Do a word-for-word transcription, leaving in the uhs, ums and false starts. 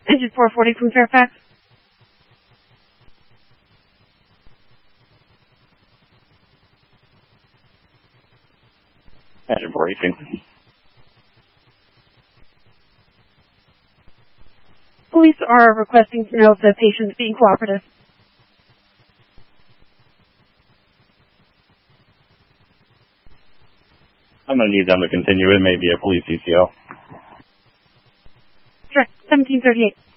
Engine four forty from Fairfax. Engine four eighteen. Police are requesting to know if the patient's being cooperative. I'm going to need them to continue. It may be a police E C O. Sure, seventeen thirty-eight.